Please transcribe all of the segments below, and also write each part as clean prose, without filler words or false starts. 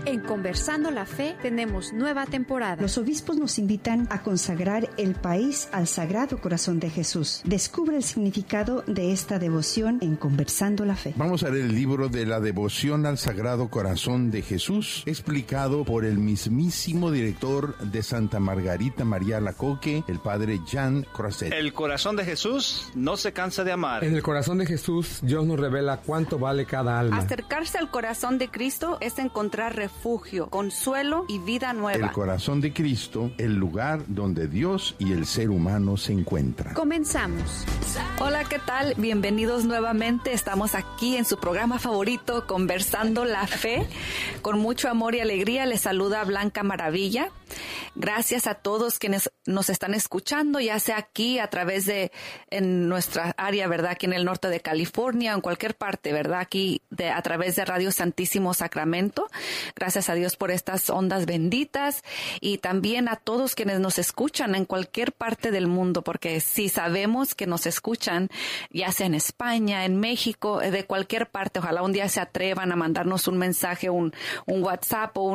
En Conversando la Fe tenemos nueva temporada. Los obispos nos invitan a consagrar el país al Sagrado Corazón de Jesús. Descubre el significado de esta devoción en Conversando la Fe. Vamos a leer el libro de la devoción al Sagrado Corazón de Jesús, explicado por el mismísimo director de Santa Margarita María Alacoque, el padre Jean Croiset. El corazón de Jesús no se cansa de amar. En el corazón de Jesús, Dios nos revela cuánto vale cada alma. Acercarse al corazón de Cristo es encontrar refugio, consuelo y vida nueva. El corazón de Cristo, el lugar donde Dios y el ser humano se encuentran. Comenzamos. Hola, ¿qué tal? Bienvenidos nuevamente. Estamos aquí en su programa favorito, Conversando la Fe. Con mucho amor y alegría les saluda Blanca Maravilla. Gracias a todos quienes nos están escuchando, ya sea aquí a través de en nuestra área, ¿verdad? Aquí en el norte de California o en cualquier parte, ¿verdad? Aquí a través de Radio Santísimo Sacramento. Gracias a Dios por estas ondas benditas y también a todos quienes nos escuchan en cualquier parte del mundo, porque sí sabemos que nos escuchan, ya sea en España, en México, de cualquier parte. Ojalá un día se atrevan a mandarnos un mensaje, un WhatsApp o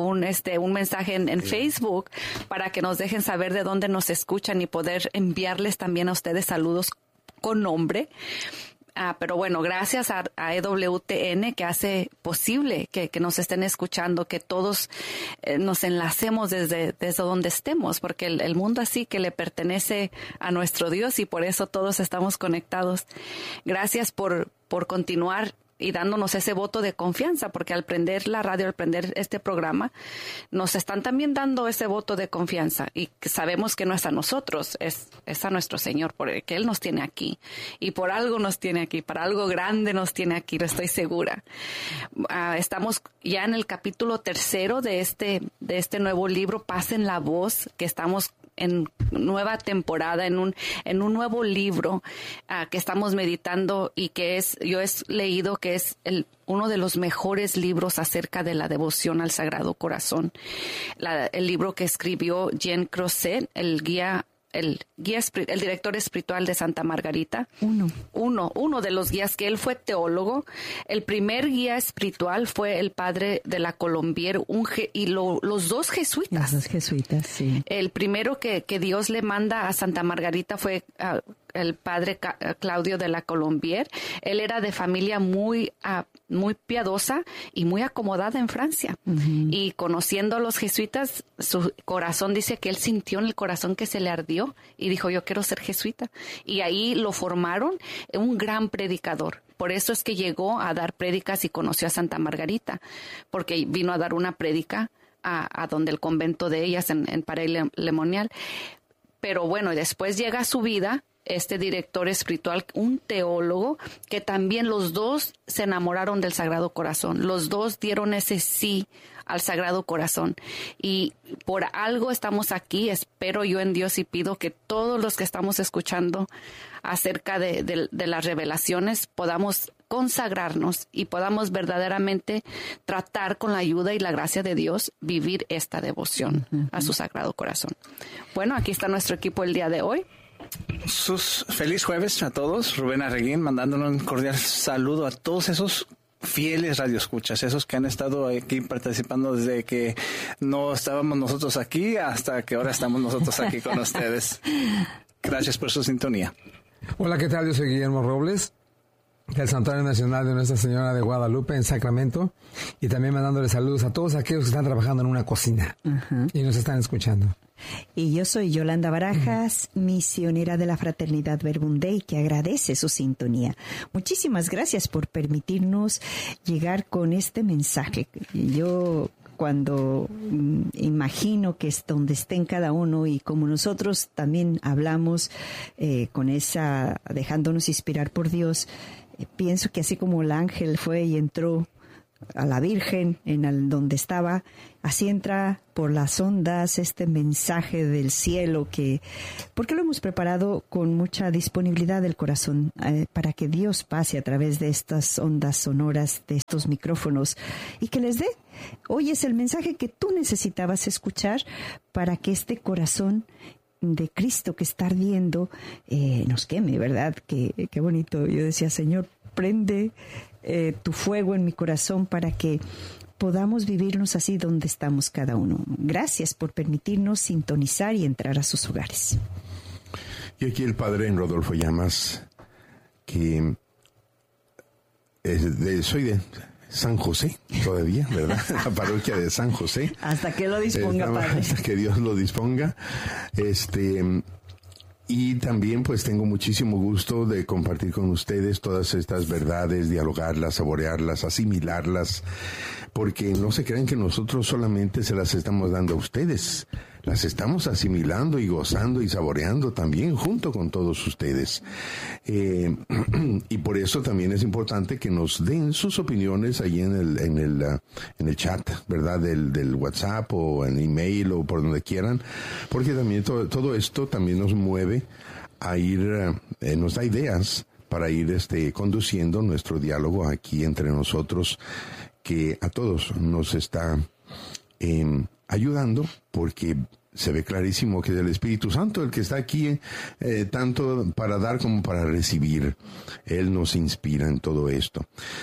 un mensaje en Facebook para que nos dejen saber de dónde nos escuchan y poder enviarles también a ustedes saludos con nombre. Pero bueno, gracias a EWTN que hace posible que nos estén escuchando, que todos nos enlacemos desde donde estemos, porque el mundo así que le pertenece a nuestro Dios y por eso todos estamos conectados. Gracias por continuar y dándonos ese voto de confianza, porque al prender la radio, al prender este programa, nos están también dando ese voto de confianza y que sabemos que no es a nosotros, es a nuestro Señor, porque Él nos tiene aquí y por algo nos tiene aquí, para algo grande nos tiene aquí, lo estoy segura. Estamos ya en el capítulo 3 de este nuevo libro, Pasen la Voz, que estamos en nueva temporada, en un nuevo libro que estamos meditando y que yo he leído que es uno de los mejores libros acerca de la devoción al Sagrado Corazón. El libro que escribió Jean Croiset, el director espiritual de Santa Margarita. Uno de los guías, que él fue teólogo. El primer guía espiritual fue el padre de la Colombier y los dos jesuitas. Los jesuitas, sí. El primero que Dios le manda a Santa Margarita fue el padre Claudio de la Colombier. Él era de familia muy piadosa y muy acomodada en Francia. Uh-huh. Y conociendo a los jesuitas, su corazón dice que él sintió en el corazón que se le ardió y dijo, yo quiero ser jesuita. Y ahí lo formaron un gran predicador. Por eso es que llegó a dar prédicas y conoció a Santa Margarita, porque vino a dar una prédica a donde el convento de ellas en Paray-le-Monial. Pero bueno, después llega a su vida este director espiritual, un teólogo, que también los dos se enamoraron del Sagrado Corazón. Los dos dieron ese sí al Sagrado Corazón. Y por algo estamos aquí. Espero yo en Dios y pido que todos los que estamos escuchando acerca de las revelaciones podamos consagrarnos y podamos verdaderamente tratar con la ayuda y la gracia de Dios vivir esta devoción a su Sagrado Corazón. Bueno, aquí está nuestro equipo el día de hoy. Feliz jueves a todos. Rubén Arreguín mandándole un cordial saludo a todos esos fieles radioescuchas, esos que han estado aquí participando desde que no estábamos nosotros aquí hasta que ahora estamos nosotros aquí con ustedes. Gracias por su sintonía. Hola, ¿qué tal? Yo soy Guillermo Robles, del Santuario Nacional de Nuestra Señora de Guadalupe en Sacramento, y también mandándole saludos a todos aquellos que están trabajando en una cocina y nos están escuchando. Y yo soy Yolanda Barajas, misionera de la Fraternidad Verbundey, que agradece su sintonía. Muchísimas gracias por permitirnos llegar con este mensaje. Yo cuando imagino que es donde estén cada uno, y como nosotros también hablamos con dejándonos inspirar por Dios, pienso que así como el ángel fue y entró a la Virgen donde estaba, así entra por las ondas este mensaje del cielo, porque lo hemos preparado con mucha disponibilidad del corazón para que Dios pase a través de estas ondas sonoras, de estos micrófonos, y que les dé. Hoy es el mensaje que tú necesitabas escuchar para que este corazón de Cristo que está ardiendo nos queme, ¿verdad? Qué bonito. Yo decía, Señor, prende tu fuego en mi corazón para que podamos vivirnos así donde estamos cada uno. Gracias por permitirnos sintonizar y entrar a sus hogares. Y aquí el padre Rodolfo Llamas, que soy de San José todavía, ¿verdad? La parroquia de San José. Hasta que lo disponga, padre. Hasta que Dios lo disponga. Y también pues tengo muchísimo gusto de compartir con ustedes todas estas verdades, dialogarlas, saborearlas, asimilarlas, porque no se crean que nosotros solamente se las estamos dando a ustedes, las estamos asimilando y gozando y saboreando también junto con todos ustedes. Y por eso también es importante que nos den sus opiniones ahí en el chat, ¿verdad? Del WhatsApp o en email o por donde quieran, porque también todo esto también nos mueve a ir, nos da ideas para ir conduciendo nuestro diálogo aquí entre nosotros, que a todos nos está ayudando, porque se ve clarísimo que es el Espíritu Santo el que está aquí, tanto para dar como para recibir. Él nos inspira en todo esto.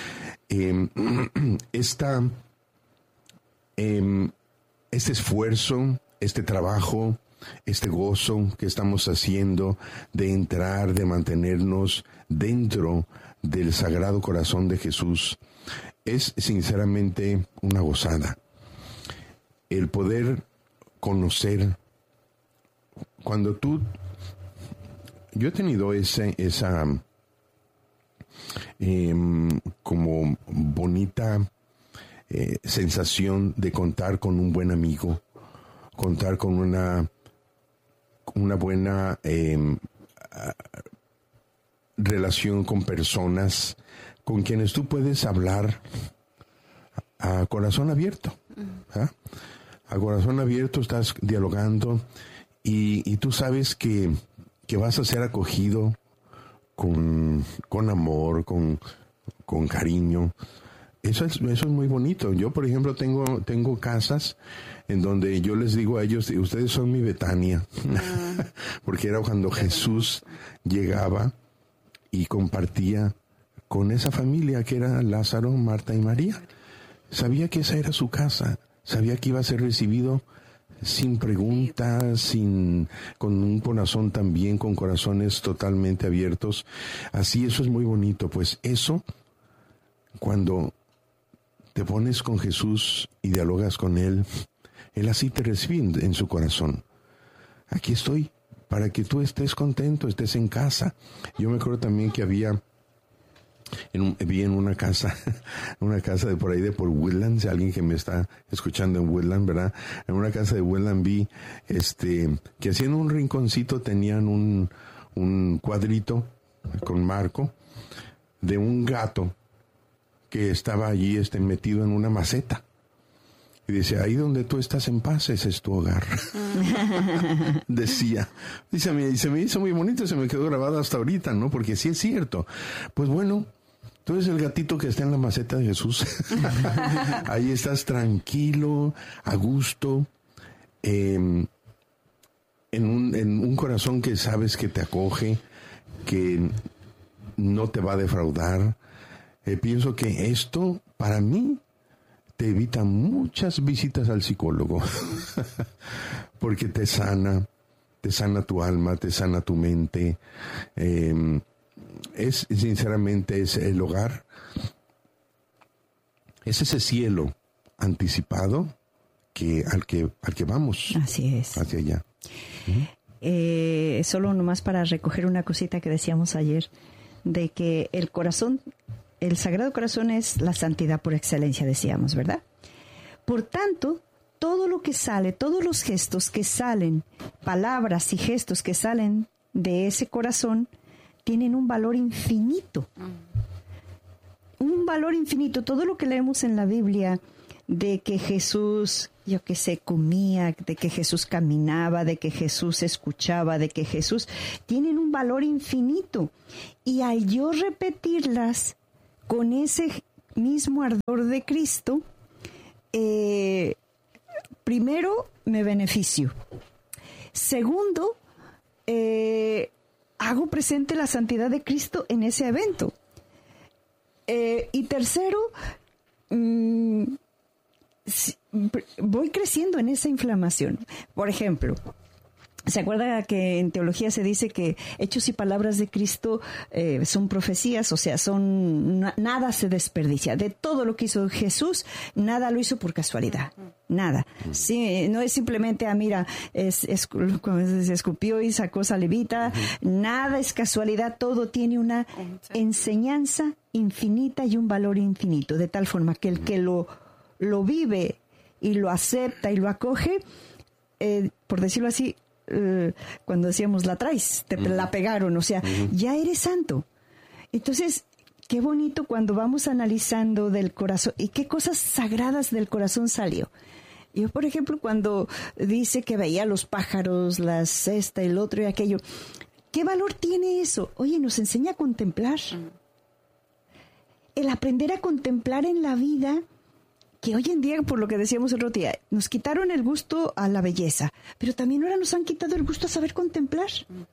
Este esfuerzo, este trabajo, este gozo que estamos haciendo de entrar, de mantenernos dentro del Sagrado Corazón de Jesús, es sinceramente una gozada. El poder conocer, yo he tenido esa como bonita sensación de contar con un buen amigo, contar con una buena relación con personas con quienes tú puedes hablar a corazón abierto. ¿Ah? A corazón abierto estás dialogando y tú sabes que vas a ser acogido con amor, con cariño. Eso es muy bonito. Yo, por ejemplo, tengo casas en donde yo les digo a ellos, ustedes son mi Betania. Porque era cuando Jesús llegaba y compartía con esa familia que era Lázaro, Marta y María. Sabía que esa era su casa. Sabía que iba a ser recibido sin preguntas, con un corazón también, con corazones totalmente abiertos. Así, eso es muy bonito. Pues eso, cuando te pones con Jesús y dialogas con Él así te recibe en su corazón. Aquí estoy, para que tú estés contento, estés en casa. Yo me acuerdo también que vi en una casa de por ahí de por Woodland, si alguien que me está escuchando en Woodland, ¿verdad? En una casa de Woodland vi, que así en un rinconcito tenían un cuadrito con marco de un gato que estaba allí metido en una maceta. Y dice, ahí donde tú estás en paz, ese es tu hogar. Decía. Y se me hizo muy bonito, se me quedó grabado hasta ahorita, ¿no? Porque sí es cierto. Pues bueno, tú eres el gatito que está en la maceta de Jesús. Ahí estás tranquilo, a gusto, en un corazón que sabes que te acoge, que no te va a defraudar. Pienso que esto, para mí, te evita muchas visitas al psicólogo, porque te sana tu alma, te sana tu mente. Sinceramente es el hogar, es ese cielo anticipado al que vamos. Así es. Hacia allá. Solo nomás para recoger una cosita que decíamos ayer, de que el Sagrado Corazón es la santidad por excelencia, decíamos, ¿verdad? Por tanto, todo lo que sale, todos los gestos que salen, palabras y gestos que salen de ese corazón, tienen un valor infinito. Un valor infinito. Todo lo que leemos en la Biblia de que Jesús, comía, de que Jesús caminaba, de que Jesús escuchaba, de que Jesús, tienen un valor infinito. Y al yo repetirlas con ese mismo ardor de Cristo, primero me beneficio. Segundo, hago presente la santidad de Cristo en ese evento. Y tercero, voy creciendo en esa inflamación. Por ejemplo, ¿se acuerda que en teología se dice que hechos y palabras de Cristo son profecías? O sea, nada se desperdicia. De todo lo que hizo Jesús, nada lo hizo por casualidad. Nada. Sí, no es simplemente, mira, se escupió y sacó salivita. Nada es casualidad. Todo tiene una enseñanza infinita y un valor infinito. De tal forma que el que lo vive y lo acepta y lo acoge, por decirlo así, cuando decíamos la traes, te la pegaron, o sea, ya eres santo. Entonces, qué bonito cuando vamos analizando del corazón y qué cosas sagradas del corazón salió. Yo, por ejemplo, cuando dice que veía los pájaros, el otro y aquello, ¿qué valor tiene eso? Oye, nos enseña a contemplar. El aprender a contemplar en la vida, que hoy en día, por lo que decíamos el otro día, nos quitaron el gusto a la belleza, pero también ahora nos han quitado el gusto a saber contemplar.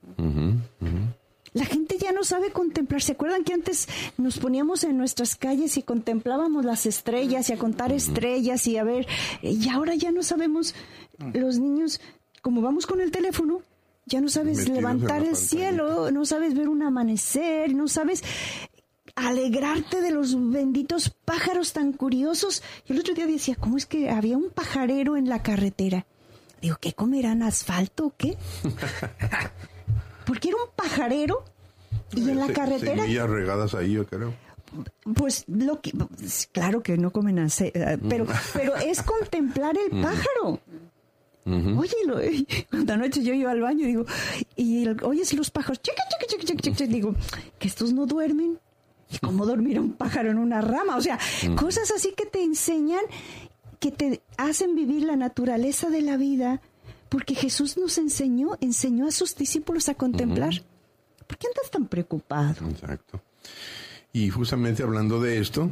La gente ya no sabe contemplar. ¿Se acuerdan que antes nos poníamos en nuestras calles y contemplábamos las estrellas y a contar estrellas y a ver? Y ahora ya no sabemos, los niños, como vamos con el teléfono, ya no sabes levantar el cielo, no sabes ver un amanecer, no sabes alegrarte de los benditos pájaros tan curiosos. Y el otro día decía, ¿cómo es que había un pajarero en la carretera? Digo, ¿qué comerán? ¿Asfalto o qué? Porque era un pajarero y en la carretera... Semillas regadas ahí, yo creo. Pues claro que no comen pero es contemplar el pájaro. Oye, cuando anoche yo iba al baño y oyes los pájaros, digo, que estos no duermen. ¿Y cómo dormir un pájaro en una rama? O sea, cosas así que te enseñan, que te hacen vivir la naturaleza de la vida, porque Jesús nos enseñó a sus discípulos a contemplar. ¿Por qué andas tan preocupado? Exacto. Y justamente hablando de esto,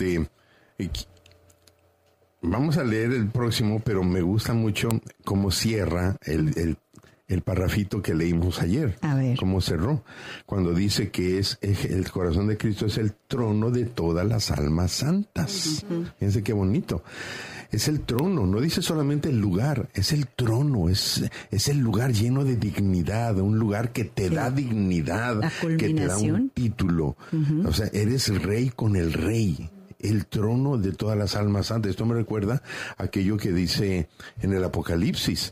vamos a leer el próximo, pero me gusta mucho cómo cierra el parrafito que leímos ayer. A ver. Cómo cerró. Cuando dice que el corazón de Cristo es el trono de todas las almas santas. Fíjense qué bonito. Es el trono, no dice solamente el lugar, es el trono, es el lugar lleno de dignidad, un lugar que te da dignidad, que te da un título. O sea, eres rey con el rey. El trono de todas las almas santas. Esto me recuerda a aquello que dice en el Apocalipsis.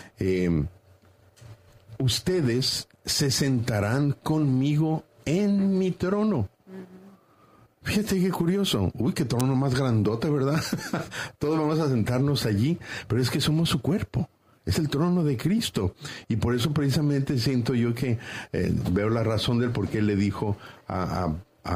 Ustedes se sentarán conmigo en mi trono. Fíjate qué curioso. Uy, qué trono más grandote, ¿verdad? Todos vamos a sentarnos allí, pero es que somos su cuerpo. Es el trono de Cristo. Y por eso precisamente siento yo que veo la razón del por qué le dijo a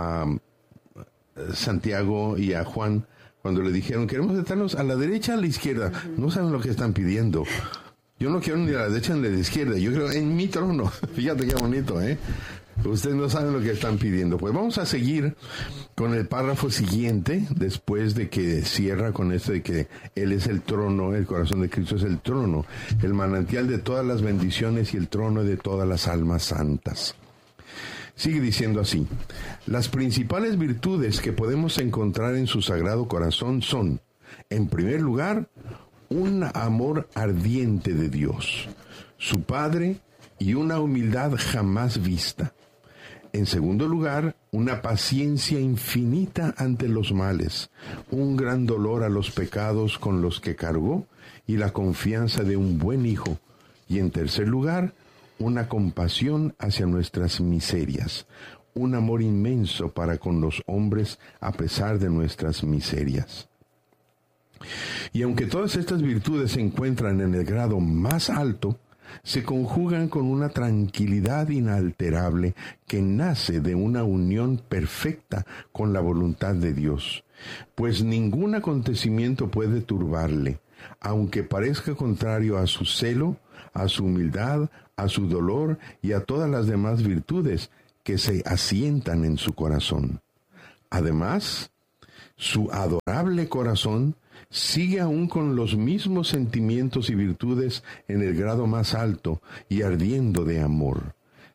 Santiago y a Juan, cuando le dijeron, queremos sentarnos a la derecha o a la izquierda. No saben lo que están pidiendo. Yo no quiero ni a la derecha ni a la izquierda. Yo quiero en mi trono. Fíjate qué bonito, ¿eh? Ustedes no saben lo que están pidiendo. Pues vamos a seguir con el párrafo siguiente, después de que cierra con esto de que Él es el trono, el corazón de Cristo es el trono, el manantial de todas las bendiciones y el trono de todas las almas santas. Sigue diciendo así: las principales virtudes que podemos encontrar en su sagrado corazón son, en primer lugar, un amor ardiente de Dios, su Padre, y una humildad jamás vista. En segundo lugar, una paciencia infinita ante los males, un gran dolor a los pecados con los que cargó y la confianza de un buen hijo. Y en tercer lugar, una compasión hacia nuestras miserias, un amor inmenso para con los hombres a pesar de nuestras miserias. Y aunque todas estas virtudes se encuentran en el grado más alto, se conjugan con una tranquilidad inalterable que nace de una unión perfecta con la voluntad de Dios, pues ningún acontecimiento puede turbarle, aunque parezca contrario a su celo, a su humildad, a su dolor y a todas las demás virtudes que se asientan en su corazón. Además, su adorable corazón sigue aún con los mismos sentimientos y virtudes en el grado más alto y ardiendo de amor.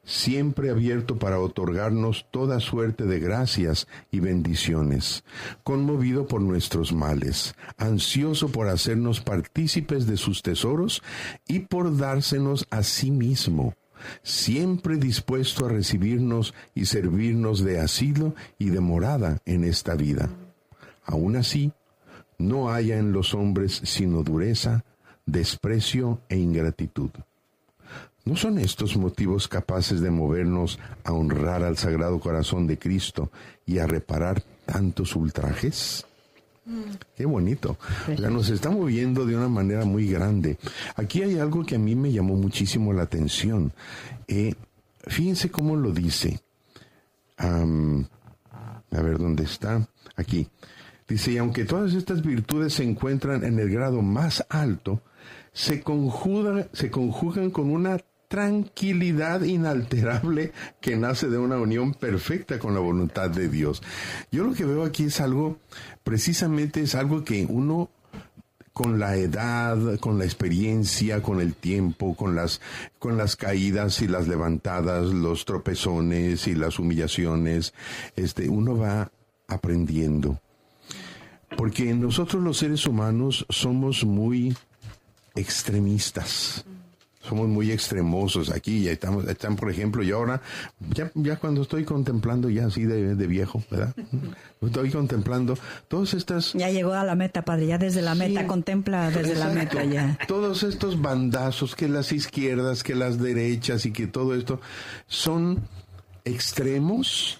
siempre abierto para otorgarnos toda suerte de gracias y bendiciones, conmovido por nuestros males, ansioso por hacernos partícipes de sus tesoros y por dársenos a sí mismo, siempre dispuesto a recibirnos y servirnos de asilo y de morada en esta vida. Aún así, no haya en los hombres sino dureza, desprecio e ingratitud. ¿No son estos motivos capaces de movernos a honrar al Sagrado Corazón de Cristo y a reparar tantos ultrajes? Qué bonito. O sea, nos está moviendo de una manera muy grande. Aquí hay algo que a mí me llamó muchísimo la atención. Fíjense cómo lo dice. A ver, ¿dónde está? Aquí. Dice, y aunque todas estas virtudes se encuentran en el grado más alto, se conjugan con una tranquilidad inalterable que nace de una unión perfecta con la voluntad de Dios. Yo lo que veo aquí es algo, precisamente es algo que uno, con la edad, con la experiencia, con el tiempo, con las caídas y las levantadas, los tropezones y las humillaciones, uno va aprendiendo. Porque nosotros los seres humanos somos muy extremistas. Somos muy extremosos aquí, ya están, por ejemplo, yo ahora, ya cuando estoy contemplando ya así de viejo, ¿verdad? Estoy contemplando todas estas... Ya llegó a la meta, padre, ya desde la meta, contempla desde exacto, la meta ya. Todos estos bandazos, que las izquierdas, que las derechas y que todo esto, son extremos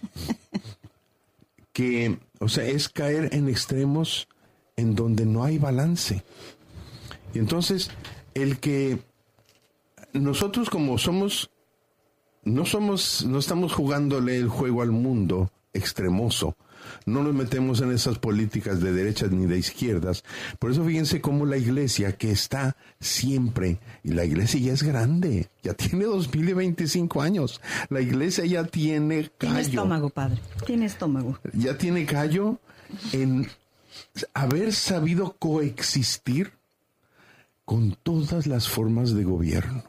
que, o sea, es caer en extremos en donde no hay balance. Y entonces, nosotros como no estamos jugándole el juego al mundo extremoso, no nos metemos en esas políticas de derechas ni de izquierdas. Por eso fíjense cómo la iglesia, que está siempre, y la iglesia ya es grande, ya tiene 2025 años, la iglesia ya tiene callo. Tiene estómago, padre, tiene estómago. Ya tiene callo en haber sabido coexistir con todas las formas de gobierno,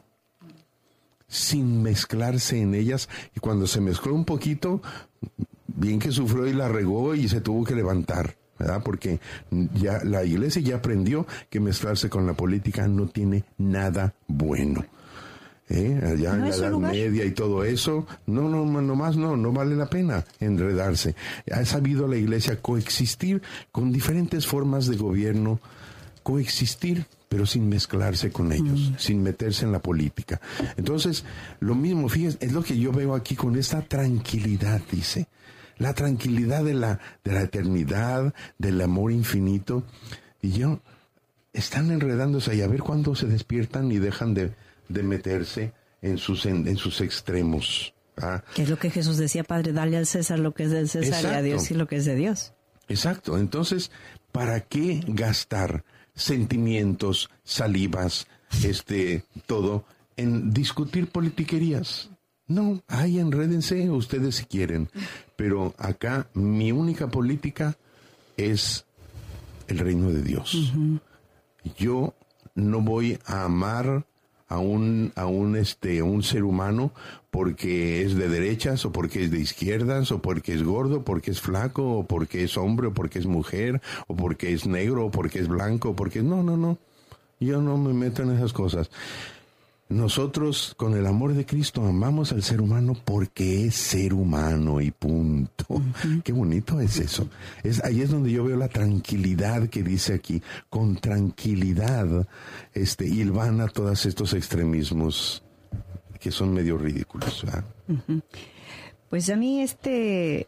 sin mezclarse en ellas, y cuando se mezcló un poquito, bien que sufrió y la regó y se tuvo que levantar, ¿verdad? Porque ya la iglesia ya aprendió que mezclarse con la política no tiene nada bueno. Allá en la Edad Media y todo eso, no vale la pena enredarse. Ha sabido la iglesia coexistir con diferentes formas de gobierno, coexistir, pero sin mezclarse con ellos, sin meterse en la política. Entonces, lo mismo, fíjense, es lo que yo veo aquí con esta tranquilidad, dice, la tranquilidad de la eternidad, del amor infinito, y están enredándose ahí, a ver cuándo se despiertan y dejan de meterse en sus extremos. ¿Qué es lo que Jesús decía, Padre? Dale al César lo que es del César. Exacto. Y a Dios y lo que es de Dios. Exacto. Entonces, ¿para qué gastar sentimientos, salivas, todo en discutir politiquerías? No, ahí enrédense ustedes si quieren. Pero acá mi única política es el reino de Dios. Uh-huh. Yo no voy a amar a un ser humano porque es de derechas o porque es de izquierdas o porque es gordo, porque es flaco o porque es hombre o porque es mujer o porque es negro o porque es blanco o porque no. Yo no me meto en esas cosas. Nosotros, con el amor de Cristo, amamos al ser humano porque es ser humano y punto. Uh-huh. Qué bonito es eso. Ahí es donde yo veo la tranquilidad que dice aquí. Con tranquilidad, hilvana todos estos extremismos que son medio ridículos. Uh-huh. Pues a mí este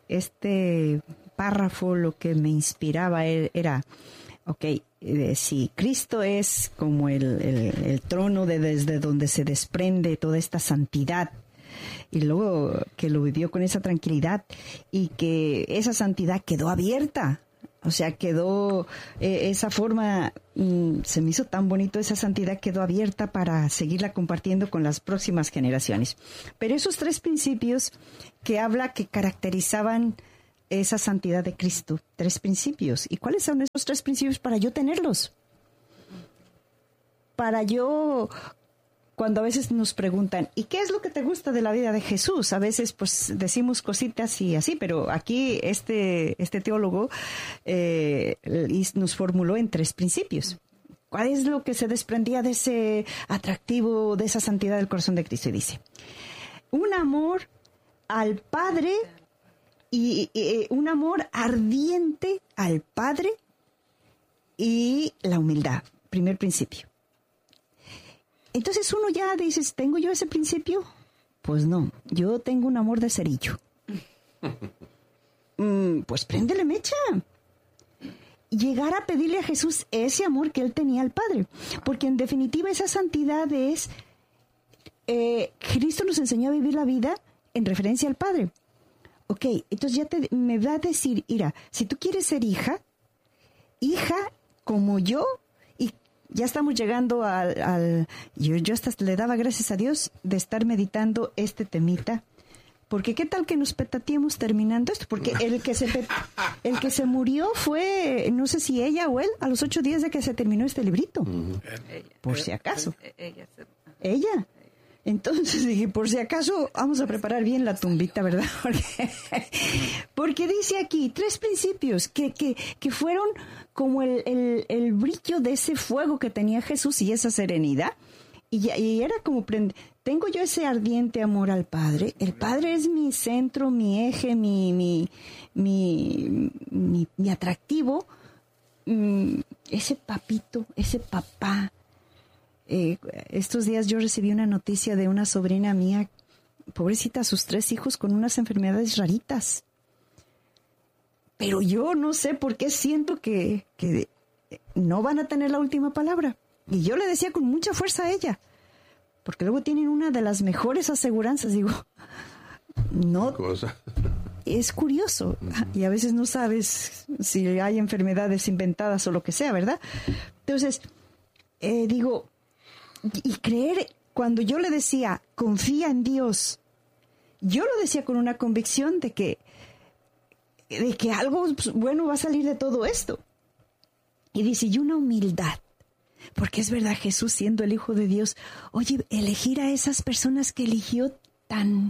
párrafo lo que me inspiraba era... si Cristo es como el trono desde donde se desprende toda esta santidad, y luego que lo vivió con esa tranquilidad y que esa santidad quedó abierta, o sea, quedó esa forma, se me hizo tan bonito, esa santidad quedó abierta para seguirla compartiendo con las próximas generaciones. Pero esos 3 principios que habla que caracterizaban esa santidad de Cristo, 3 principios. ¿Y cuáles son esos 3 principios para yo tenerlos? Para yo cuando a veces nos preguntan, ¿y qué es lo que te gusta de la vida de Jesús? A veces pues decimos cositas y así, pero aquí este teólogo nos formuló en 3 principios. ¿Cuál es lo que se desprendía de ese atractivo, de esa santidad del corazón de Cristo? Y dice, un amor al Padre y un amor ardiente al Padre y la humildad, primer principio. Entonces uno ya dice, ¿tengo yo ese principio? Pues no, yo tengo un amor de cerillo. Pues préndele mecha. Llegar a pedirle a Jesús ese amor que él tenía al Padre. Porque en definitiva esa santidad es, Cristo nos enseñó a vivir la vida en referencia al Padre. Ok, entonces ya me va a decir, mira, si tú quieres ser hija como yo, y ya estamos llegando yo hasta le daba gracias a Dios de estar meditando este temita. Porque qué tal que nos petateemos terminando esto, porque el que se murió fue, no sé si ella o él, a los 8 días de que se terminó este librito. Por si acaso. Ella. Entonces dije, por si acaso, vamos a preparar bien la tumbita, ¿verdad? Porque dice aquí 3 principios que fueron como el brillo de ese fuego que tenía Jesús y esa serenidad. Y era como, tengo yo ese ardiente amor al Padre. El Padre es mi centro, mi eje, mi atractivo. Ese papito, ese papá. Estos días yo recibí una noticia de una sobrina mía, pobrecita, sus 3 hijos con unas enfermedades raritas. Pero yo no sé por qué siento que no van a tener la última palabra. Y yo le decía con mucha fuerza a ella, porque luego tienen una de las mejores aseguranzas. Digo, no, es curioso. Y a veces no sabes si hay enfermedades inventadas o lo que sea, ¿verdad? Entonces, digo, y creer, cuando yo le decía, confía en Dios, yo lo decía con una convicción de que algo bueno va a salir de todo esto. Y dice, y una humildad. Porque es verdad, Jesús siendo el Hijo de Dios, oye, elegir a esas personas que eligió tan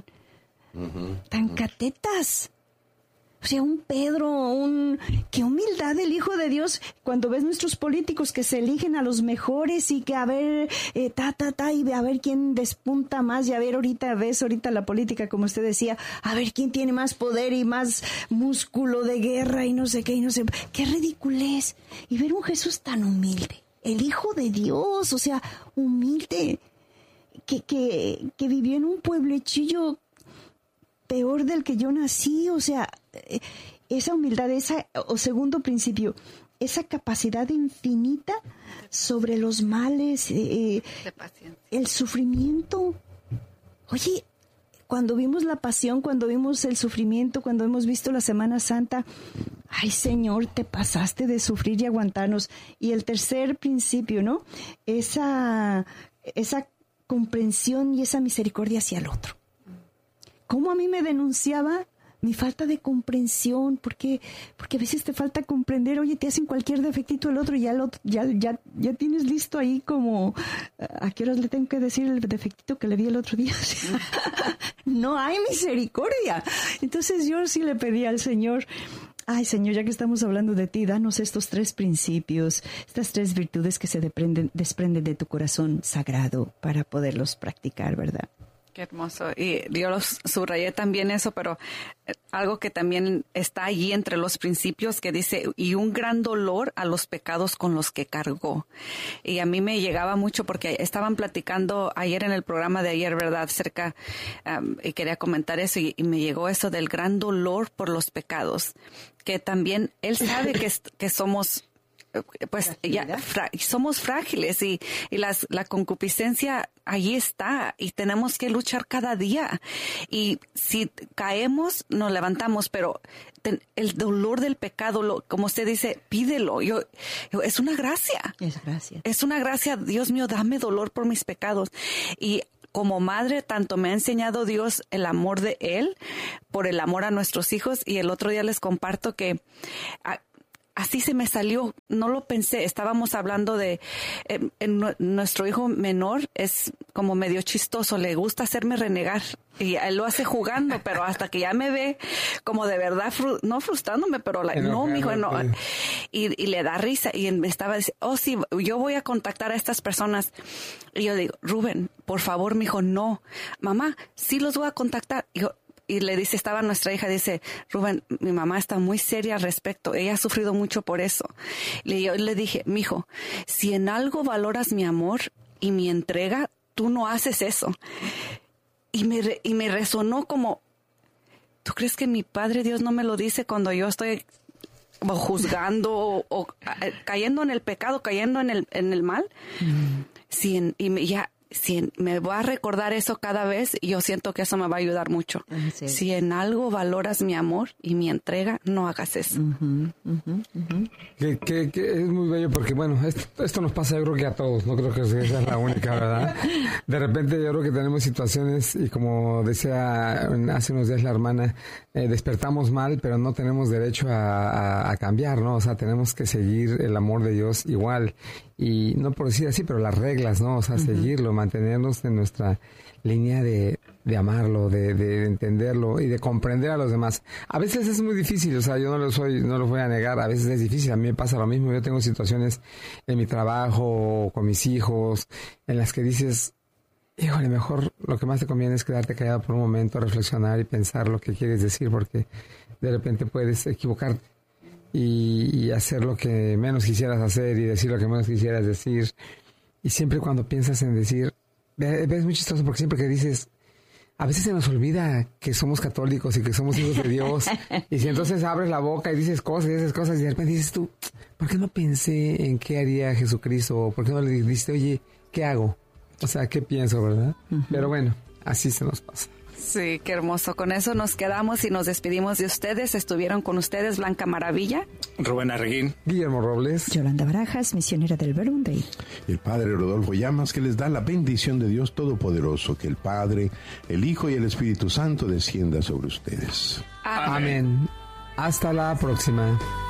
catetas. O sea, un Pedro, qué humildad del Hijo de Dios cuando ves nuestros políticos que se eligen a los mejores y que a ver, y a ver quién despunta más, y a ver, ahorita la política, como usted decía, a ver quién tiene más poder y más músculo de guerra y no sé qué, y no sé, qué ridiculez. Y ver un Jesús tan humilde, el Hijo de Dios, o sea, humilde, que vivió en un pueblechillo peor del que yo nací, o sea, esa humildad, segundo principio, esa capacidad infinita sobre los males, de paciencia, el sufrimiento. Oye, cuando vimos la pasión, cuando vimos el sufrimiento, cuando hemos visto la Semana Santa, ay Señor, te pasaste de sufrir y aguantarnos. Y el tercer principio, ¿no? Esa comprensión y esa misericordia hacia el otro. ¿Cómo a mí me denunciaba mi falta de comprensión? Porque a veces te falta comprender, oye, te hacen cualquier defectito el otro y ya tienes listo ahí como, ¿a qué horas le tengo que decir el defectito que le vi el otro día? O sea, no hay misericordia. Entonces yo sí le pedí al Señor, ay Señor, ya que estamos hablando de ti, danos estos 3 principios, estas 3 virtudes que se desprenden de tu corazón sagrado para poderlos practicar, ¿verdad? Qué hermoso. Y yo los subrayé también eso, pero algo que también está allí entre los principios que dice, y un gran dolor a los pecados con los que cargó. Y a mí me llegaba mucho porque estaban platicando ayer en el programa de ayer, ¿verdad? Y quería comentar eso y me llegó eso del gran dolor por los pecados, que también él sabe que somos, pues ya somos frágiles y la concupiscencia allí está y tenemos que luchar cada día, y si caemos nos levantamos, pero el dolor del pecado, como usted dice, pídelo. Es una gracia. Es una gracia. Dios mío, dame dolor por mis pecados. Y como madre, tanto me ha enseñado Dios el amor de Él por el amor a nuestros hijos, y el otro día les comparto que así se me salió, no lo pensé. Estábamos hablando de nuestro hijo menor es como medio chistoso, le gusta hacerme renegar y él lo hace jugando, pero hasta que ya me ve como de verdad, no frustrándome, pero no, mijo, no. Y le da risa y me estaba diciendo, sí, yo voy a contactar a estas personas. Y yo digo, Rubén, por favor, mijo, no. Mamá, sí los voy a contactar. Y le dice, estaba nuestra hija, dice, Rubén, mi mamá está muy seria al respecto. Ella ha sufrido mucho por eso. Yo le dije, mijo, si en algo valoras mi amor y mi entrega, tú no haces eso. Y me resonó como, ¿tú crees que mi Padre Dios no me lo dice cuando yo estoy juzgando o cayendo en el pecado, cayendo en el mal? Me voy a recordar eso cada vez y yo siento que eso me va a ayudar mucho. Si en algo valoras mi amor y mi entrega, no hagas eso. Que es muy bello porque, bueno, esto nos pasa yo creo que a todos, no creo que esa es la única, ¿verdad? De repente yo creo que tenemos situaciones y como decía hace unos días la hermana, despertamos mal, pero no tenemos derecho a cambiar, ¿no? O sea, tenemos que seguir el amor de Dios igual. Y no por decir así, pero las reglas, ¿no? O sea, seguirlo, mantenernos en nuestra línea de amarlo, de entenderlo y de comprender a los demás. A veces es muy difícil, o sea, yo no lo voy a negar, a veces es difícil, a mí me pasa lo mismo, yo tengo situaciones en mi trabajo, con mis hijos, en las que dices, híjole, mejor lo que más te conviene es quedarte callado por un momento, reflexionar y pensar lo que quieres decir, porque de repente puedes equivocarte. Y hacer lo que menos quisieras hacer y decir lo que menos quisieras decir. Y siempre cuando piensas en decir, es muy chistoso porque siempre que dices, a veces se nos olvida que somos católicos y que somos hijos de Dios. Y si entonces abres la boca y dices cosas y de repente dices tú, ¿por qué no pensé en qué haría Jesucristo? ¿Por qué no le dijiste, oye, ¿qué hago? O sea, ¿qué pienso, verdad? Pero bueno, así se nos pasa. Sí, qué hermoso. Con eso nos quedamos y nos despedimos de ustedes. Estuvieron con ustedes Blanca Maravilla, Rubén Arreguín, Guillermo Robles, Yolanda Barajas, misionera del Verbum Dei. El Padre Rodolfo Llamas, que les da la bendición de Dios Todopoderoso, que el Padre, el Hijo y el Espíritu Santo descienda sobre ustedes. Amén. Hasta la próxima.